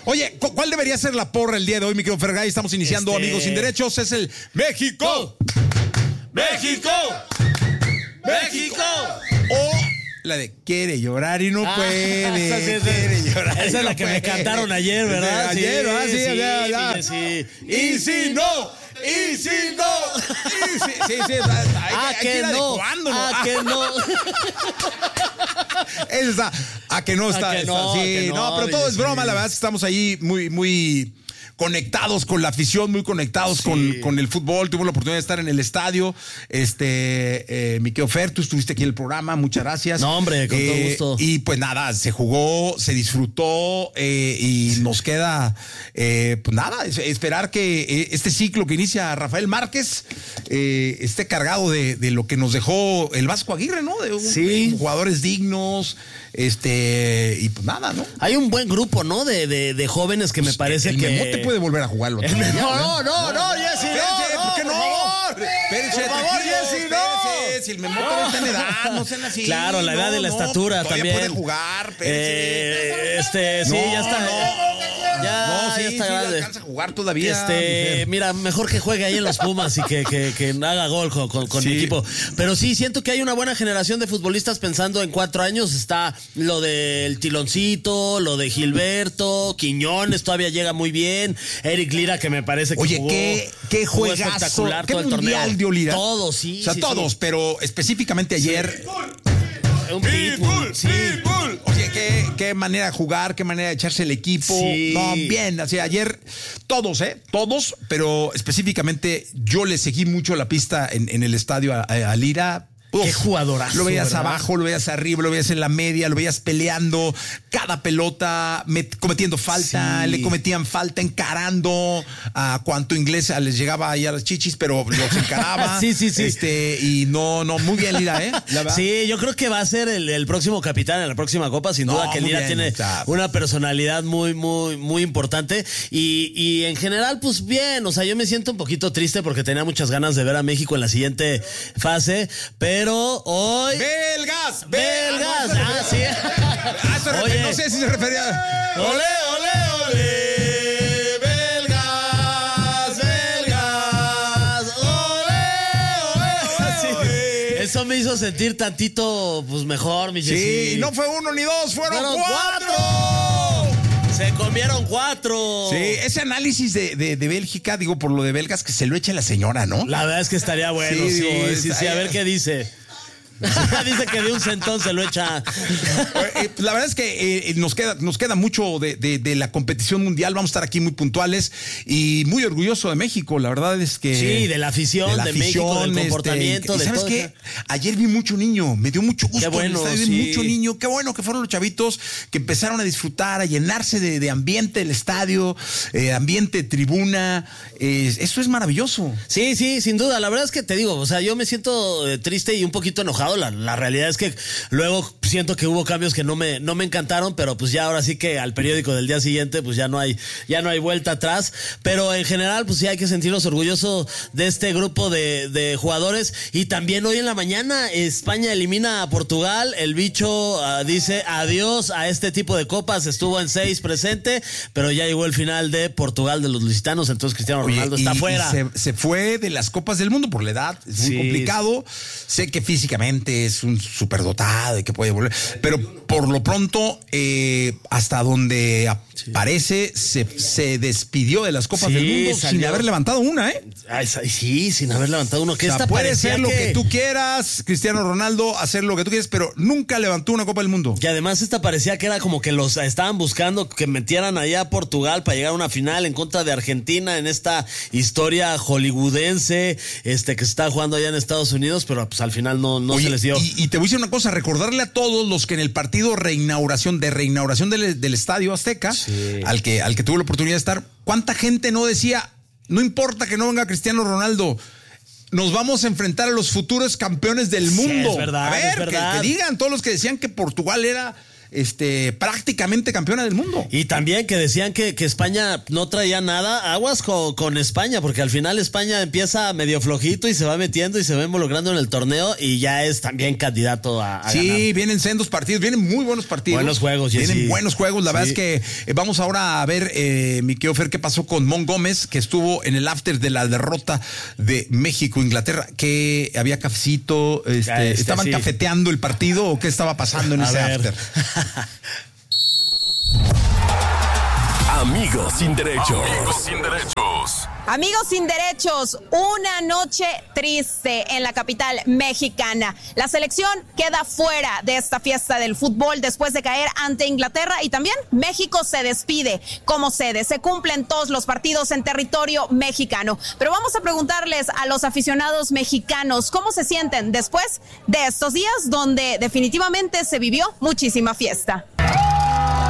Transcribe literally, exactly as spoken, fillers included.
Oye, ¿cuál debería ser la porra el día de hoy, mi querido Fergay? Estamos iniciando este... Amigos Sin Derechos. Es el México. México. México. O la de quiere llorar y no ah, puede. Esa, sí, quiere llorar esa y es la no que puede. me cantaron ayer, ¿verdad? Sí, ayer, ¿verdad? Sí, sí, sí, ya, ya. sí. Y si no, y si no. Y si, sí, sí. Hay, ah, hay que, que no. ¿no? Ah, que no. Esa está. A que no está. A que está. no, Sí, que no, no, pero todo sí. es broma. La verdad es que estamos ahí muy, muy conectados con la afición, muy conectados sí. con, con el fútbol. Tuvimos la oportunidad de estar en el estadio. Este, eh, mi querido Fer, tú estuviste aquí en el programa, muchas gracias. No, hombre, con eh, todo gusto. Y pues nada, se jugó, se disfrutó eh, y sí. nos queda, eh, pues nada, esperar que eh, este ciclo que inicia Rafael Márquez eh, esté cargado de, de lo que nos dejó el Vasco Aguirre, ¿no? De un, sí. de jugadores dignos, este, y pues nada, ¿no? Hay un buen grupo, ¿no? De, de, de jóvenes que pues me parece el que... El Memote puede volver a jugarlo. El día, no, no, no, no, Jessy, no, ¿por qué no? Por favor, espérense, por favor, Jessy, no. Si el Memote no está en edad, no sean así. Claro, la edad no, de la no, estatura también. puede jugar, eh, Este, sí, no, ya está. No. Ya, no, sí, ya está sí, grande. alcanza a jugar todavía. Este, mira, mejor que juegue ahí en los Pumas y que, que, que haga gol con, con, con sí. mi equipo. Pero sí, siento que hay una buena generación de futbolistas pensando en cuatro años. Está lo del Tiloncito, lo de Gilberto, Quiñones todavía llega muy bien. Eric Lira, que me parece que Oye, jugó, qué, qué jugó juegazo, espectacular qué todo el mundial torneo. dio Lira. Todos, sí. O sea, sí, todos, sí. pero específicamente ayer. Sí. Un pitbull, sí. Pitbull. Oye, qué, qué manera de jugar, qué manera de echarse el equipo. Sí. No, bien, así ayer todos, ¿eh? Todos, pero específicamente yo le seguí mucho la pista en, en el estadio a, a Lira. Uf, qué jugadorazo. Lo veías ¿verdad? abajo, lo veías arriba, lo veías en la media, lo veías peleando, cada pelota met, cometiendo falta, sí. le cometían falta, encarando a cuanto inglés les llegaba ahí a las chichis, pero los encaraba. sí, sí, sí. Este, y no, no, muy bien Lira, ¿eh? Sí, yo creo que va a ser el, el próximo capitán en la próxima Copa, sin duda no, que Lira bien, tiene está. una personalidad muy, muy, muy importante. Y, y en general, pues bien, o sea, yo me siento un poquito triste porque tenía muchas ganas de ver a México en la siguiente fase, pero Pero hoy... ¡Belgas! ¡Belgas! Ah, sí. Ah, se Oye. No sé si se refería... ¡Ole, ole, ole! ¡Belgas! ¡Belgas! ¡Ole, ole, sí. ole! Eso me hizo sentir tantito, pues, mejor, mi Jessy. Sí, no fue uno ni dos, fueron, fueron cuatro. cuatro. Se comieron cuatro. Sí, ese análisis de, de, de Bélgica, digo, por lo de belgas, que se lo eche la señora, ¿no? La verdad es que estaría bueno, sí, sí, digo, sí, sí, a ver qué dice. Dice que de un centón se lo echa. La verdad es que eh, nos queda nos queda mucho de, de, de la competición mundial. Vamos a estar aquí muy puntuales y muy orgulloso de México. La verdad es que sí, de la afición, de, la afición, de México, del comportamiento, este, de ¿sabes todo. qué? Ayer vi mucho niño, me dio mucho gusto. Qué bueno, en el estadio, sí. mucho niño. Qué bueno que fueron los chavitos que empezaron a disfrutar, a llenarse de, de ambiente del estadio, eh, ambiente tribuna. Eh, eso es maravilloso. Sí, sí, sin duda. La verdad es que te digo, o sea, yo me siento eh, triste y un poquito enojado. La, la realidad es que luego siento que hubo cambios que no me, no me encantaron, pero pues ya ahora sí que al periódico del día siguiente pues ya no hay, ya no hay vuelta atrás. Pero en general pues sí hay que sentirnos orgullosos de este grupo de, de jugadores. Y también hoy en la mañana España elimina a Portugal. El bicho uh, dice adiós a este tipo de copas. Estuvo en seis presente, pero ya llegó el final de Portugal de los lusitanos. Entonces Cristiano Ronaldo Oye, y, está fuera. Se, se fue de las copas del mundo por la edad. Es muy sí. complicado. Sé que físicamente es un superdotado y que puede volver, pero por lo pronto eh, hasta donde aparece se, se despidió de las copas sí, del mundo salió. sin haber levantado una, ¿eh? Ay, sí, sin haber levantado uno. Que o sea, esta puede ser lo que... que tú quieras, Cristiano Ronaldo, hacer lo que tú quieras, pero nunca levantó una copa del mundo. Que además esta parecía que era como que los estaban buscando que metieran allá a Portugal para llegar a una final en contra de Argentina en esta historia hollywoodense este que se está jugando allá en Estados Unidos, pero pues al final no, no Oye, se les dio. Y, y te voy a decir una cosa, recordarle a todos los que en el partido reinauguración, de reinauguración del, del Estadio Azteca, sí. al que, al que tuve la oportunidad de estar, ¿cuánta gente no decía, no importa que no venga Cristiano Ronaldo, nos vamos a enfrentar a los futuros campeones del mundo? Sí, es verdad, a ver, es verdad. Que, que digan todos los que decían que Portugal era este, prácticamente campeona del mundo. Y también que decían que, que España no traía nada, aguas con, con España, porque al final España empieza medio flojito y se va metiendo y se va involucrando en el torneo y ya es también candidato a, a sí, ganar. Vienen sendos partidos, vienen muy buenos partidos. Buenos juegos, Vienen sí. buenos juegos, la sí. verdad es que eh, vamos ahora a ver, eh, mi querido Fer, qué pasó con Mon Gómez, que estuvo en el after de la derrota de México-Inglaterra, que había cafecito, este, Ya, este, ¿estaban sí. cafeteando el partido o qué estaba pasando en A ese ver. after? Amigos sin derechos. Amigos sin derechos. Amigos sin derechos, una noche triste en la capital mexicana. La selección queda fuera de esta fiesta del fútbol después de caer ante Inglaterra y también México se despide como sede. Se cumplen todos los partidos en territorio mexicano. Pero vamos a preguntarles a los aficionados mexicanos cómo se sienten después de estos días donde definitivamente se vivió muchísima fiesta.